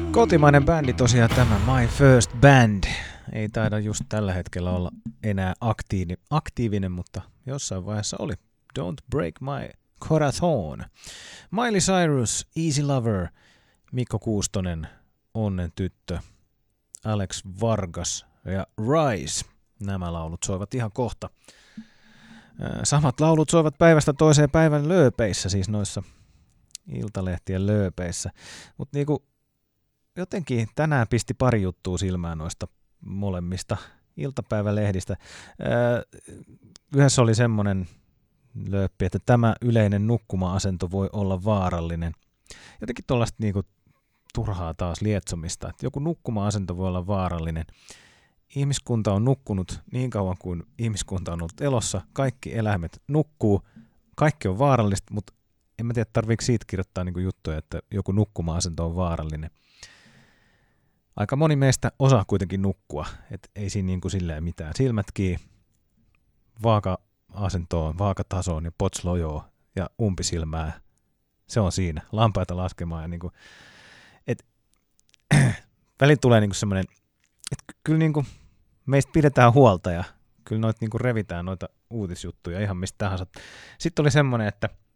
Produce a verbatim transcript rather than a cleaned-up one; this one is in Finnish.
Kotimainen bändi tosiaan tämä My First Band. Ei taida just tällä hetkellä olla enää aktiivinen, aktiivinen mutta jossain vaiheessa oli. Don't Break My Corazon. Miley Cyrus, Easy Lover, Mikko Kuustonen, Onnen tyttö, Alex Vargas ja Rise. Nämä laulut soivat ihan kohta. Samat laulut soivat päivästä toiseen päivän lööpeissä, siis noissa iltalehtien lööpeissä. Mutta niinku jotenkin tänään pisti pari juttua silmään noista molemmista iltapäivälehdistä. Yhdessä oli semmoinen lööppi, että tämä yleinen nukkuma-asento voi olla vaarallinen. Jotenkin tuollaista niinku turhaa taas lietsomista, että joku nukkuma-asento voi olla vaarallinen. Ihmiskunta on nukkunut niin kauan kuin ihmiskunta on ollut elossa. Kaikki eläimet nukkuu. Kaikki on vaarallista, mutta en mä tiedä, tarviiko siitä kirjoittaa niinku juttuja, että joku nukkuma-asento on vaarallinen. Aika moni meistä osaa kuitenkin nukkua, että ei siinä niinku silleen mitään. Silmät kiinni, vaaka-asentoon, vaakatasoon ja potslojoon ja umpisilmää. Se on siinä. Lampaita laskemaan. Ja niinku, et, välillä tulee niinku semmoinen, että kyllä niinku meistä pidetään huolta ja kyllä noita niinku revitään noita uutisjuttuja ihan mistä tahansa. Sitten oli semmoinen, että